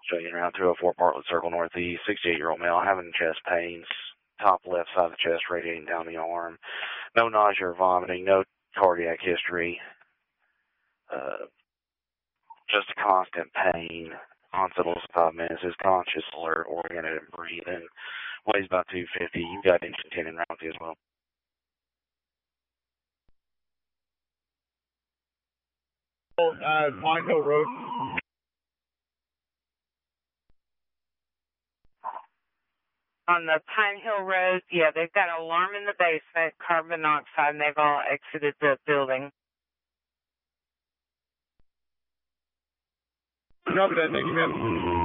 Showing around 204 Bartlett Circle Northeast, 68-year-old male having chest pains, top left side of the chest radiating down the arm. No nausea or vomiting, no cardiac history. Just constant pain. Onset of 5 minutes. Is conscious, alert, oriented, and breathing. Weighs about 250. You've got engine 10 in Roundtree as well. Pine Hill Road. On the Pine Hill Road, yeah, they've got an alarm in the basement, carbon monoxide, and they've all exited the building. Copy that, thank you, ma'am.